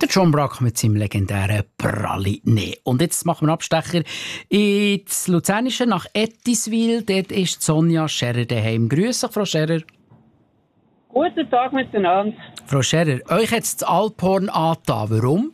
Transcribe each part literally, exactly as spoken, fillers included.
Der John Brack mit seinem legendären Praline. Und jetzt machen wir einen Abstecher ins Luzernische nach Ettiswil. Dort ist Sonja Scherer daheim. Grüß dich, Frau Scherer. Guten Tag miteinander. Frau Scherer, euch hat das Alphorn angetan. Warum?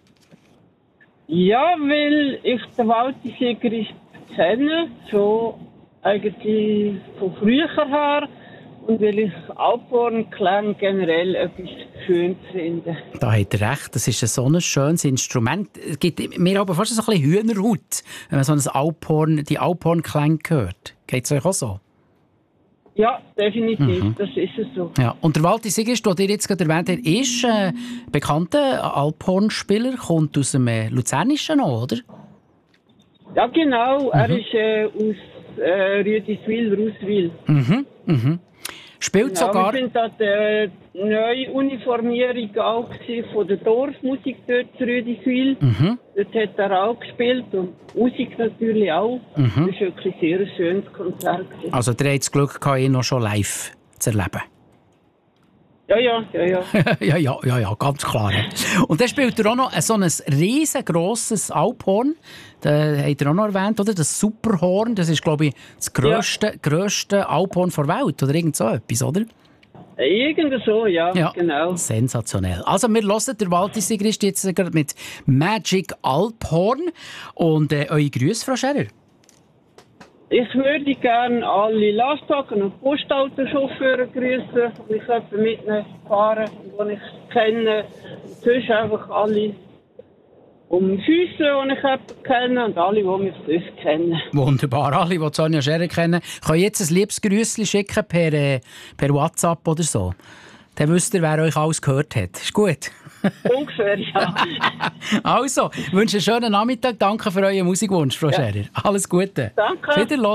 Ja, weil ich den Waltisieger kenne, schon eigentlich von früher her. Und weil ich Alphornklang generell etwas schön finde. Da habt ihr recht, das ist ein so ein schönes Instrument. Es gibt mir aber fast so ein bisschen Hühnerhaut, wenn man so ein Alphorn, die Alphorn-Klänge hört. Geht es euch auch so? Ja, definitiv, Mhm. das ist es so. Ja. Und der Walti Sigrist, den ihr jetzt gerade erwähnt habt, ist äh, ein bekannter Alphorn-Spieler, kommt aus dem äh, Luzernischen noch, oder? Ja, genau, Mhm. er ist äh, aus äh, Rüdiswil, Ruswil. Mhm, mhm. Spielt Genau, sogar... wir sind da die neue Uniformierung auch gewesen von der Dorfmusik dort zu Rüdiswil. Mhm. Dort hat er auch gespielt und Musik natürlich auch. Mhm. Das war wirklich ein sehr schönes Konzert gewesen. Also der hat das Glück gehabt, ihn noch schon live zu erleben. Ja, ja, ja, ja. ja, ja, ja, ja, ganz klar. Und dann spielt er auch noch so ein riesengroßes Alphorn. Das habt ihr auch noch erwähnt, oder? Das Superhorn, das ist, glaube ich, das grösste, ja. grösste Alphorn der Welt, oder irgend so etwas, oder? Irgend so, ja, ja, genau. Sensationell. Also wir hören den Walti Sigrist jetzt gerade mit Magic Alphorn. Und äh, eure Grüße, Frau Scherer. Ich würde gerne alle Lastwagen- und Postautochauffeure grüßen, die ich mitfahren, die ich kenne. Sonst einfach alle um die Füße, die ich kenne und alle, die mich sonst kennen. Wunderbar. Alle, die Sonja Scherer kennen, können jetzt ein liebes Grüßchen schicken per, äh, per WhatsApp oder so. Dann wisst ihr, wer euch alles gehört hat. Ist gut? Ungefähr, ja. Also, ich wünsche einen schönen Nachmittag. Danke für euren Musikwunsch, Frau ja. Scherer. Alles Gute. Danke. Wiederhören.